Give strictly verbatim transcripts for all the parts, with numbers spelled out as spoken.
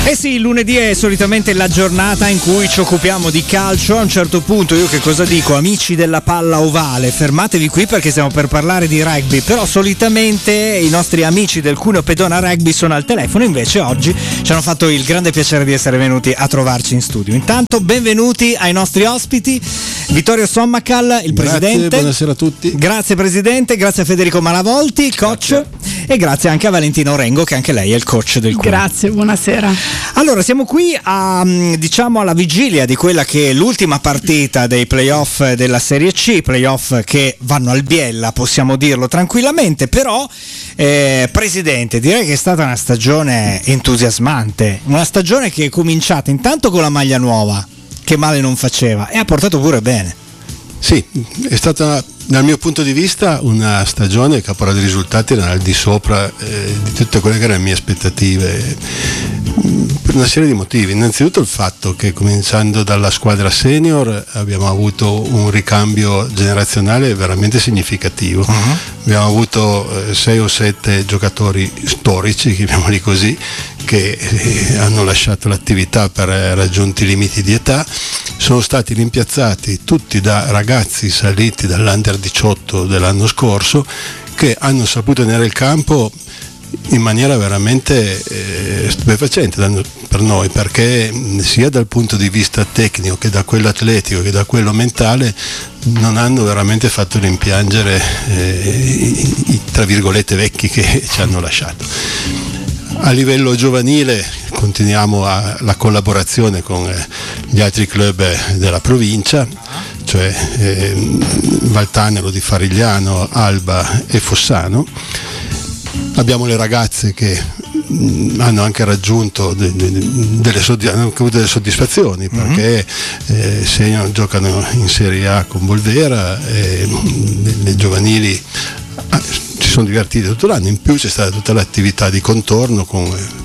Eh sì, il lunedì è solitamente la giornata in cui ci occupiamo di calcio. A un certo punto io che cosa dico? Amici della palla ovale, fermatevi qui perché stiamo per parlare di rugby. Però solitamente i nostri amici del Cuneo Pedona Rugby sono al telefono, invece oggi ci hanno fatto il grande piacere di essere venuti a trovarci in studio. Intanto benvenuti ai nostri ospiti, Vittorio Sommacal, il grazie, presidente. Buonasera a tutti. Grazie presidente, grazie a Federico Malavolti, il coach, grazie. E grazie anche a Valentina Orengo, che anche lei è il coach del Cuneo. Grazie, buonasera. Allora, siamo qui a, diciamo, alla vigilia di quella che è l'ultima partita dei playoff della Serie C, playoff che vanno al Biella, possiamo dirlo tranquillamente, però eh, presidente, direi che è stata una stagione entusiasmante, una stagione che è cominciata intanto con la maglia nuova, che male non faceva, e ha portato pure bene. Sì, è stata dal mio punto di vista una stagione che ha portato risultati al di sopra eh, di tutte quelle che erano le mie aspettative, per una serie di motivi. Innanzitutto il fatto che, cominciando dalla squadra senior, abbiamo avuto un ricambio generazionale veramente significativo. Uh-huh. Abbiamo avuto eh, sei o sette giocatori storici, chiamiamoli così, che eh, hanno lasciato l'attività per eh, raggiunti limiti di età. Sono stati rimpiazzati tutti da ragazzi saliti dall'Under diciotto dell'anno scorso, che hanno saputo tenere il campo in maniera veramente eh, stupefacente per noi, perché sia dal punto di vista tecnico che da quello atletico che da quello mentale non hanno veramente fatto rimpiangere eh, i, i tra virgolette vecchi che ci hanno lasciato. A livello giovanile continuiamo a, la collaborazione con eh, gli altri club eh, della provincia, cioè eh, Valtanero di Farigliano, Alba e Fossano. Abbiamo le ragazze che mh, hanno anche raggiunto de, de, de, delle, soddisf- hanno avuto delle soddisfazioni, perché mm-hmm. eh, segnano, giocano in Serie A con Volvera, e le, le giovanili ah, si sono divertite tutto l'anno. In più c'è stata tutta l'attività di contorno con eh,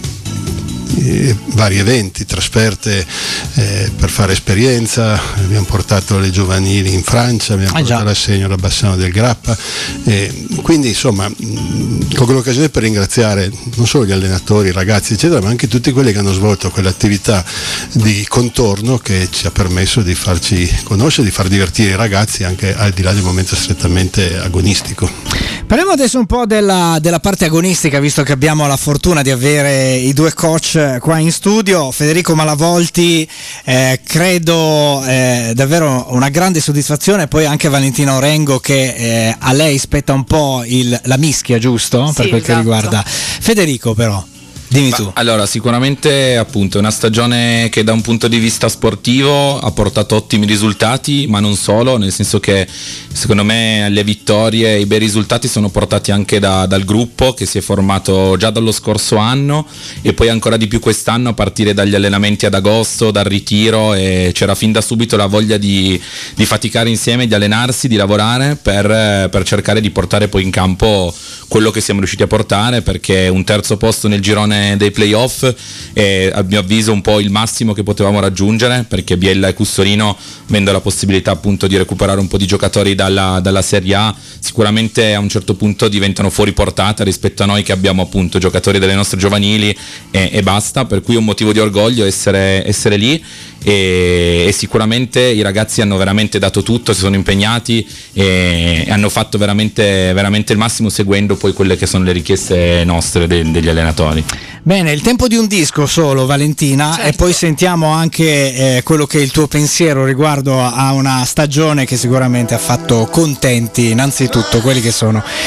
vari eventi, trasferte eh, per fare esperienza. Abbiamo portato le giovanili in Francia, abbiamo ah, portato l'assegno alla Bassano del Grappa, eh, quindi insomma colgo l'occasione per ringraziare non solo gli allenatori, i ragazzi eccetera, ma anche tutti quelli che hanno svolto quell'attività di contorno che ci ha permesso di farci conoscere, di far divertire i ragazzi anche al di là del momento strettamente agonistico. Parliamo adesso un po' della, della parte agonistica, visto che abbiamo la fortuna di avere i due coach qua in studio. Federico Malavolti, eh, credo eh, davvero una grande soddisfazione, poi anche Valentina Orengo, che eh, a lei spetta un po' il, la mischia, giusto? Sì, per quel esatto. che riguarda Federico, però dimmi Ma, tu. Allora, sicuramente appunto è una stagione che da un punto di vista sportivo ha portato ottimi risultati, ma non solo, nel senso che secondo me le vittorie e i bei risultati sono portati anche da, dal gruppo che si è formato già dallo scorso anno, e poi ancora di più quest'anno, a partire dagli allenamenti ad agosto, dal ritiro, e c'era fin da subito la voglia di, di faticare insieme, di allenarsi, di lavorare per, per cercare di portare poi in campo quello che siamo riusciti a portare, perché un terzo posto nel girone dei playoff è a mio avviso un po' il massimo che potevamo raggiungere, perché Biella e Custorino, avendo la possibilità appunto di recuperare un po' di giocatori dalla, dalla Serie A, sicuramente a un certo punto diventano fuori portata rispetto a noi che abbiamo appunto giocatori delle nostre giovanili e, e basta, per cui è un motivo di orgoglio essere, essere lì. E, e sicuramente i ragazzi hanno veramente dato tutto, si sono impegnati e, e hanno fatto veramente, veramente il massimo, seguendo poi quelle che sono le richieste nostre de, degli allenatori. Bene, il tempo di un disco solo, Valentina, certo. E poi sentiamo anche eh, quello che è il tuo pensiero riguardo a una stagione che sicuramente ha fatto contenti innanzitutto quelli che sono